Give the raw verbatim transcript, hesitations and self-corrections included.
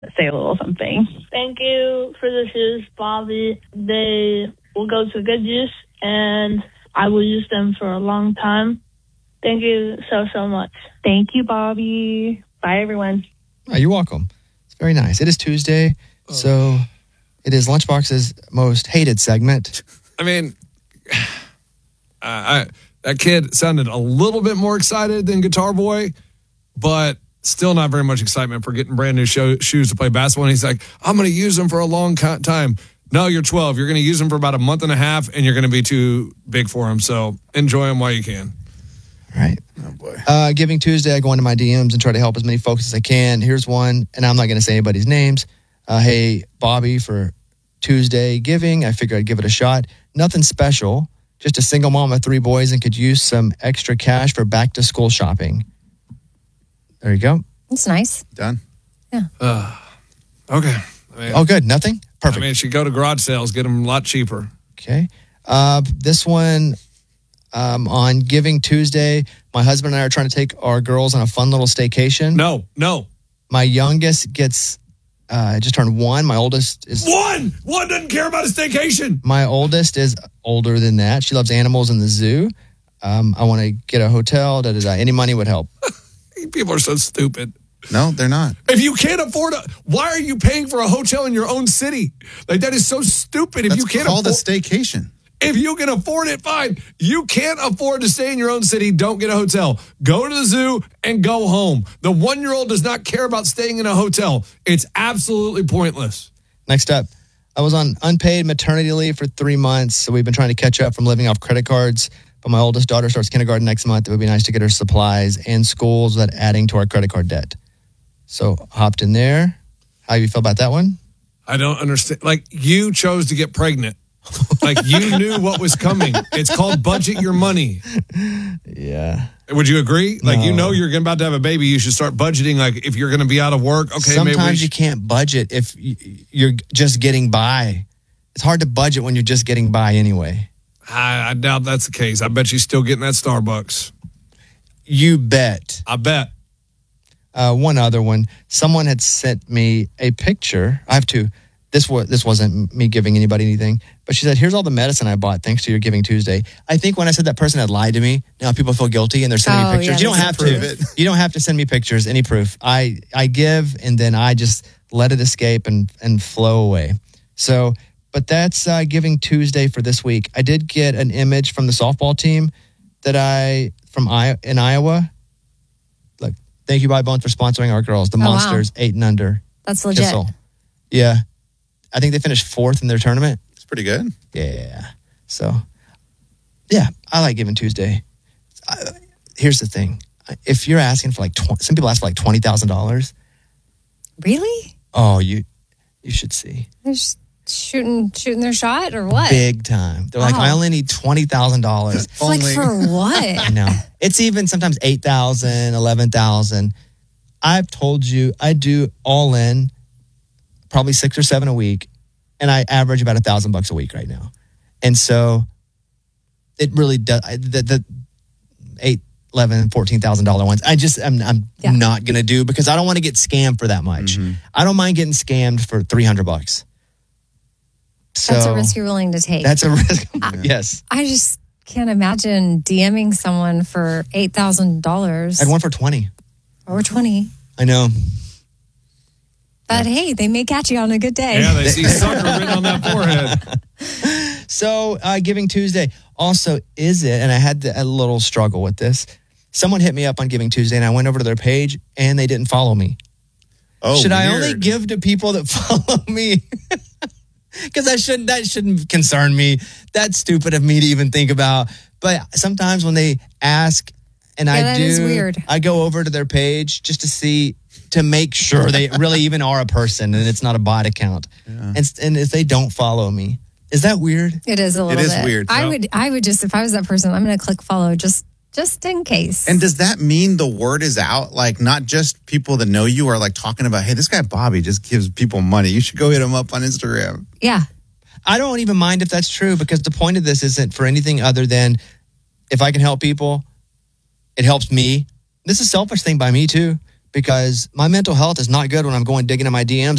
say a little something. Thank you for the shoes, Bobby. They will go to good use, and I will use them for a long time. Thank you so, so much. Thank you, Bobby. Bye, everyone. Oh, you're welcome. It's very nice. It is Tuesday, oh. so it is Lunchbox's most hated segment. I mean, uh, I, that kid sounded a little bit more excited than Guitar Boy, but still not very much excitement for getting brand new show, shoes to play basketball. And he's like, I'm going to use them for a long time. No, you're twelve. You're going to use them for about a month and a half, and you're going to be too big for them. So enjoy them while you can. All right. Oh, boy. Uh, Giving Tuesday, I go into my D Ms and try to help as many folks as I can. Here's one, and I'm not going to say anybody's names. Uh, hey, Bobby, for Tuesday giving, I figured I'd give it a shot. Nothing special. Just a single mom of three boys and could use some extra cash for back-to-school shopping. There you go. That's nice. Done. Yeah. Uh, okay. I mean, oh, good. Nothing? Perfect. I mean, she'd go to garage sales, get them a lot cheaper. Okay. Uh, this one um, on Giving Tuesday, my husband and I are trying to take our girls on a fun little staycation. No, no. My youngest gets, uh, just turned one. My oldest is... One! One doesn't care about a staycation. My oldest is older than that. She loves animals in the zoo. Um, I want to get a hotel. Da, da, da. Any money would help. People are so stupid. No, they're not. If you can't afford a, why are you paying for a hotel in your own city? Like, that is so stupid. If That's you can't called afford a staycation. If you can afford it, fine. You can't afford to stay in your own city, don't get a hotel. Go to the zoo and go home. The one-year-old does not care about staying in a hotel. It's absolutely pointless. Next up, I was on unpaid maternity leave for three months, so we've been trying to catch up from living off credit cards. But my oldest daughter starts kindergarten next month. It would be nice to get her supplies and schools without adding to our credit card debt. So hopped in there. How do you feel about that one? I don't understand. Like, you chose to get pregnant. Like, you knew what was coming. It's called budget your money. Yeah. Would you agree? Like, No. you know you're about to have a baby. You should start budgeting. Like, if you're going to be out of work, okay, Sometimes maybe we you can't budget if y- you're just getting by. It's hard to budget when you're just getting by anyway. I, I doubt that's the case. I bet she's still getting that Starbucks. You bet. I bet. Uh, one other one. Someone had sent me a picture. I have two. This was this wasn't me giving anybody anything, but she said, "Here's all the medicine I bought thanks to your Giving Tuesday." I think when I said that person had lied to me, now people feel guilty and they're sending Oh, me pictures. yeah, you don't have prove to. it. You don't have to send me pictures. Any proof? I I give and then I just let it escape and and flow away. So, but that's uh, Giving Tuesday for this week. I did get an image from the softball team that I from I in Iowa. Look, thank you, Bye Bones, for sponsoring our girls, the Oh, wow. Monsters, eight and under. That's legit. Kissel. Yeah. I think they finished fourth in their tournament. It's pretty good. Yeah. So, yeah, I like Giving Tuesday. I, here's the thing. If you're asking for like, twenty, some people ask for like twenty thousand dollars. Really? Oh, you you should see. They're just shooting shooting their shot or what? Big time. They're like, Oh. I only need twenty thousand dollars. It's like for what? I know. It's even sometimes eight thousand dollars, eleven thousand dollars. I've told you I do all in probably six or seven a week, and I average about a thousand bucks a week right now. And so it really does. The, the eight, eleven, fourteen thousand dollar ones, I just I'm I'm Yeah. not gonna do because I don't want to get scammed for that much. Mhm. I don't mind getting scammed for three hundred bucks. So That's a risk you're willing to take. That's a risk. Yes, I just can't imagine DMing someone for eight thousand dollars I had one for twenty. or twenty. I know. But hey, they may catch you on a good day. Yeah, they see sucker written on that forehead. So, uh, Giving Tuesday. Also, is it, and I had the, a little struggle with this. Someone hit me up on Giving Tuesday, and I went over to their page, and they didn't follow me. Oh, Should I weird. only give to people that follow me? Because I shouldn't. That shouldn't concern me. That's stupid of me to even think about. But sometimes when they ask, and Yeah, I that do, is weird. I go over to their page just to see, to make sure they really even are a person and it's not a bot account. Yeah. And, and if they don't follow me, is that weird? It is a little is bit. weird. I Yep. would I would just if I was that person, I'm gonna click follow just just in case. And does that mean the word is out? Like, not just people that know you are like talking about, hey, this guy Bobby just gives people money. You should go hit him up on Instagram. yeah. I don't even mind if that's true because the point of this isn't for anything other than if I can help people, it helps me. This is a selfish thing by me too because my mental health is not good when I'm going digging in my D Ms